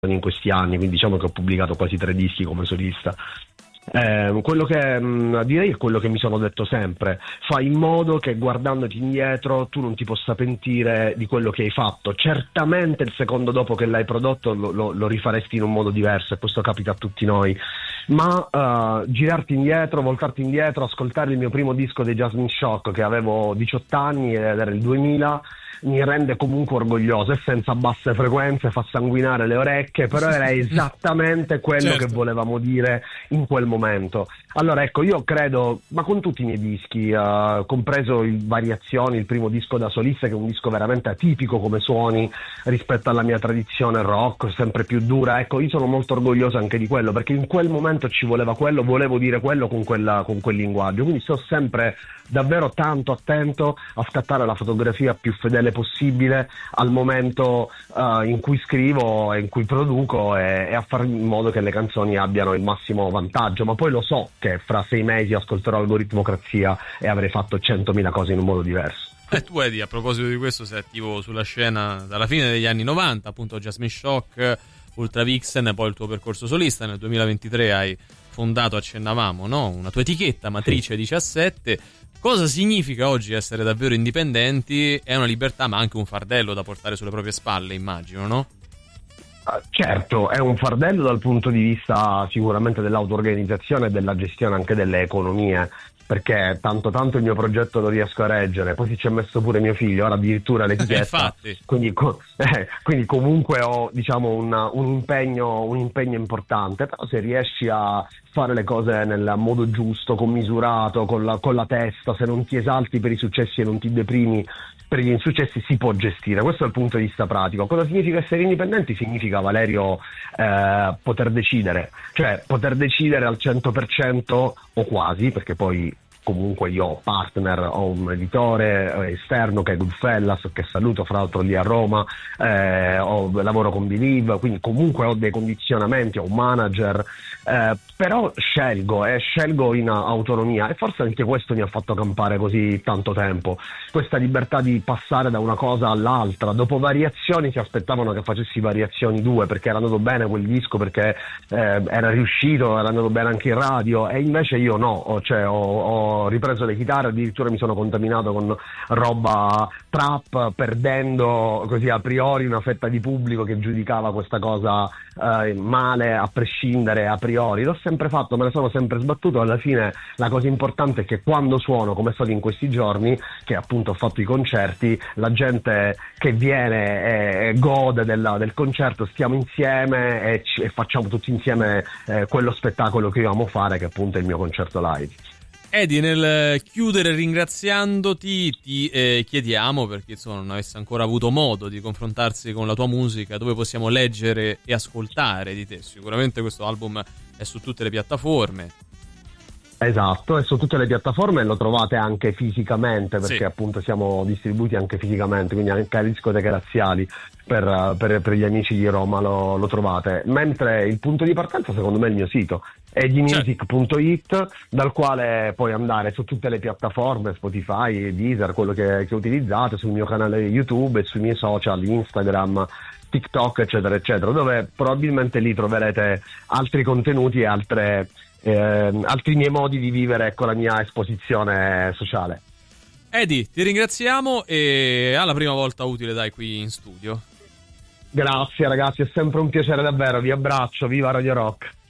in questi anni, quindi diciamo che ho pubblicato quasi 3 dischi come solista. Quello che direi è quello che mi sono detto sempre: fai in modo che guardandoti indietro tu non ti possa pentire di quello che hai fatto. Certamente il secondo dopo che l'hai prodotto lo rifaresti in un modo diverso, e questo capita a tutti noi, ma girarti indietro, voltarti indietro, ascoltare il mio primo disco dei Jasmine Shock che avevo 18 anni ed era il 2000, mi rende comunque orgoglioso, e senza basse frequenze, fa sanguinare le orecchie, però era esattamente quello Certo. che volevamo dire in quel momento. Allora ecco, io credo, ma con tutti i miei dischi, compreso il Variazioni, il primo disco da solista, che è un disco veramente atipico come suoni rispetto alla mia tradizione rock, sempre più dura, ecco, io sono molto orgoglioso anche di quello, perché in quel momento ci voleva quello, volevo dire quello con quel linguaggio, quindi sto sempre davvero tanto attento a scattare la fotografia più fedele possibile al momento in cui scrivo e in cui produco, e a fare in modo che le canzoni abbiano il massimo vantaggio. Ma poi lo so che fra 6 mesi ascolterò Algoritmocrazia e avrei fatto 100.000 cose in un modo diverso. E tu, Eddie, a proposito di questo, sei attivo sulla scena dalla fine degli anni 90, appunto Jasmine Shock, Ultra Vixen, poi il tuo percorso solista. Nel 2023 hai fondato, accennavamo, no? Una tua etichetta, Matrice 17. Cosa significa oggi essere davvero indipendenti? È una libertà, ma anche un fardello da portare sulle proprie spalle, immagino, no? Certo, è un fardello dal punto di vista sicuramente dell'auto-organizzazione e della gestione anche delle economie, perché tanto il mio progetto lo riesco a reggere, poi si ci è messo pure mio figlio, ora addirittura l'etichetta, Infatti. quindi comunque ho, diciamo, un impegno importante, però se riesci a fare le cose nel modo giusto, commisurato, con la testa, se non ti esalti per i successi e non ti deprimi per gli insuccessi, si può gestire. Questo è il punto di vista pratico. Cosa significa essere indipendenti? Significa, Valerio, poter decidere, cioè poter decidere al 100% o quasi, perché poi comunque io ho partner, ho un editore esterno che è Goodfellas, che saluto fra l'altro lì a Roma, lavoro con Believe, quindi comunque ho dei condizionamenti, ho un manager, però scelgo in autonomia, e forse anche questo mi ha fatto campare così tanto tempo, questa libertà di passare da una cosa all'altra. Dopo Variazioni si aspettavano che facessi Variazioni 2 perché era andato bene quel disco, perché era riuscito, era andato bene anche in radio, e invece io no, ho ripreso le chitarre, addirittura mi sono contaminato con roba trap, perdendo così a priori una fetta di pubblico che giudicava questa cosa male a prescindere, a priori. L'ho sempre fatto, me ne sono sempre sbattuto. Alla fine la cosa importante è che quando suono, come è stato in questi giorni, che appunto ho fatto i concerti, la gente che viene e gode del concerto, stiamo insieme e facciamo tutti insieme quello spettacolo che io amo fare, che appunto è il mio concerto live. Eddie, nel chiudere ringraziandoti ti chiediamo, perché insomma non avesse ancora avuto modo di confrontarsi con la tua musica, dove possiamo leggere e ascoltare di te. Sicuramente questo album è su tutte le piattaforme. Esatto, e su tutte le piattaforme lo trovate anche fisicamente, perché Sì. appunto siamo distribuiti anche fisicamente, quindi anche alle discoteche razziali per gli amici di Roma lo trovate. Mentre il punto di partenza secondo me è il mio sito, eddymusic.it, dal quale puoi andare su tutte le piattaforme, Spotify, Deezer, quello che utilizzate, sul mio canale YouTube e sui miei social, Instagram, TikTok, eccetera, eccetera, dove probabilmente lì troverete altri contenuti e altri miei modi di vivere, ecco, la mia esposizione sociale. Eddie, ti ringraziamo e alla prima volta utile, dai, qui in studio. Grazie ragazzi, è sempre un piacere davvero, vi abbraccio, viva Radio Rock.